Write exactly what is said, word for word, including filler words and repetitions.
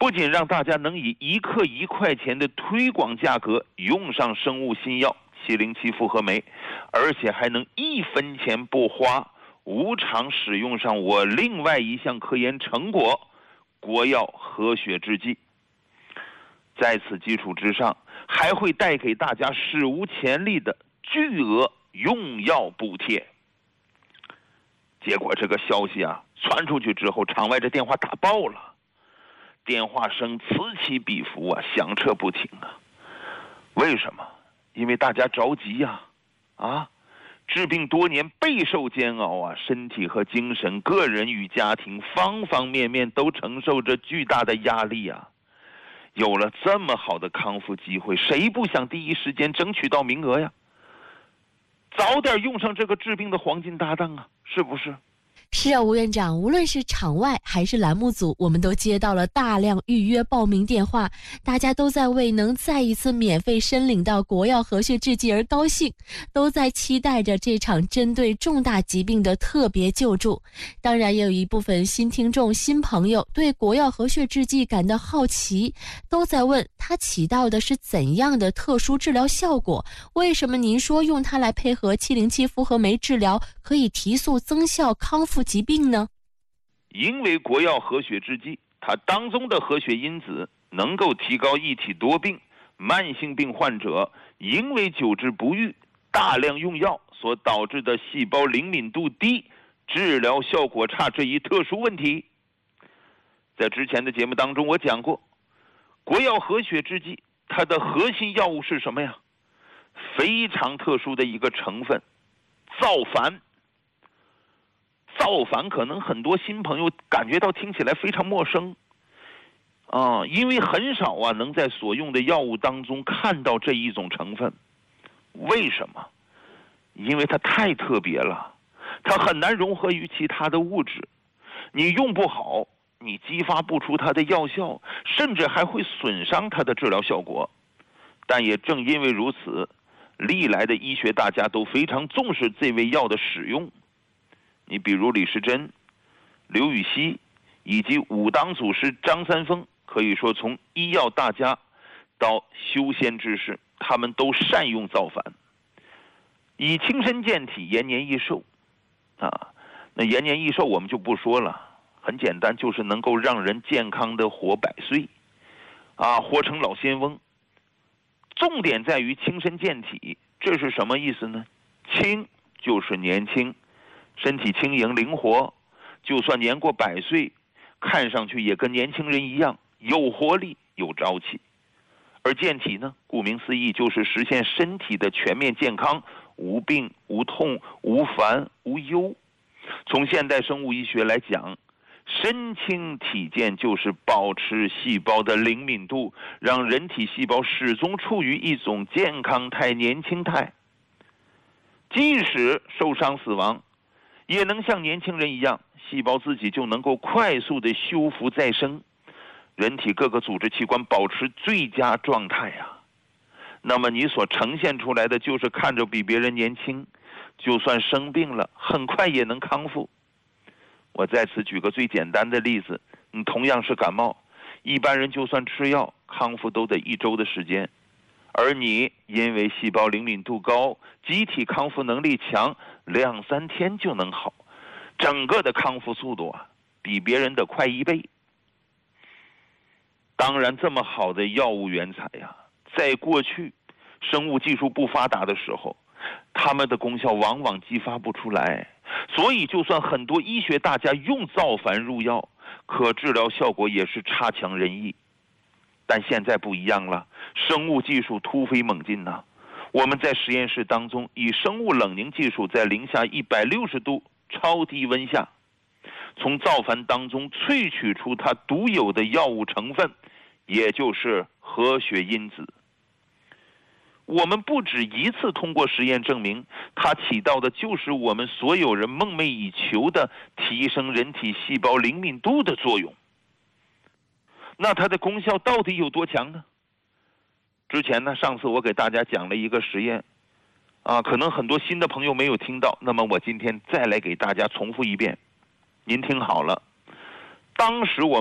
不仅让大家能以一克一块钱的推广价格用上生物新药七零七复合酶，而且还能一分钱不花无偿使用上我另外一项科研成果国药和血制剂。在此基础之上，还会带给大家史无前例的巨额用药补贴。结果这个消息啊传出去之后，场外这电话打爆了，电话声此起彼伏啊，响彻不停啊。为什么？因为大家着急呀、啊，啊，治病多年备受煎熬啊，身体和精神、个人与家庭方方面面都承受着巨大的压力啊。有了这么好的康复机会，谁不想第一时间争取到名额呀？早点用上这个治病的黄金搭档啊，是不是？ 是啊，吴院长，无论是场外还是栏目组，我们都接到了大量预约报名电话，大家都在为能再一次免费申领到国药和血制剂而高兴，都在期待着这场针对重大疾病的特别救助。当然，也有一部分新听众、新朋友对国药和血制剂感到好奇，都在问它起到的是怎样的特殊治疗效果？为什么您说用它来配合七零七复合酶治疗可以提速增效康复疾病呢？ 因为国药和血制剂它当中的和血因子能够提高一体多病、慢性病患者因为久治不愈、大量用药所导致的细胞灵敏度低、治疗效果差这一特殊问题。在之前的节目当中我讲过，国药和血制剂它的核心药物是什么呀？非常特殊的一个成分，造矾。造矾可能很多新朋友感觉到听起来非常陌生啊，因为很少啊能在所用的药物当中看到这一种成分。为什么？因为它太特别了，它很难融合于其他的物质，你用不好，你激发不出它的药效，甚至还会损伤它的治疗效果。但也正因为如此，历来的医学大家都非常重视这味药的使用。你比如李时珍、刘禹锡以及武当祖师张三丰，可以说从医药大家到修仙之士，他们都善用造矾，以轻身健体、延年益寿啊。那延年益寿我们就不说了，很简单，就是能够让人健康的活百岁啊，活成老仙翁。重点在于轻身健体，这是什么意思呢？轻就是年轻，身体轻盈灵活，就算年过百岁，看上去也跟年轻人一样有活力有朝气。而健体呢，顾名思义就是实现身体的全面健康，无病无痛无烦无忧。从现代生物医学来讲，身轻体健就是保持细胞的灵敏度，让人体细胞始终处于一种健康态、年轻态，即使受伤死亡也能像年轻人一样，细胞自己就能够快速的修复再生，人体各个组织器官保持最佳状态呀、啊。那么你所呈现出来的就是看着比别人年轻，就算生病了很快也能康复。我在此举个最简单的例子，你同样是感冒，一般人就算吃药康复都得一周的时间，而你因为细胞灵敏度高，机体康复能力强，两三天就能好，整个的康复速度啊比别人的快一倍。当然这么好的药物原材呀、啊，在过去生物技术不发达的时候，它们的功效往往激发不出来，所以就算很多医学大家用造矾入药，可治疗效果也是差强人意。但现在不一样了，生物技术突飞猛进呐、啊！我们在实验室当中以生物冷凝技术，在零下一百六十度超低温下，从造矾当中萃取出它独有的药物成分，也就是和血因子。我们不止一次通过实验证明，它起到的就是我们所有人梦寐以求的提升人体细胞灵敏度的作用。那它的功效到底有多强呢？之前呢，上次我给大家讲了一个实验啊，可能很多新的朋友没有听到，那么我今天再来给大家重复一遍，您听好了。当时我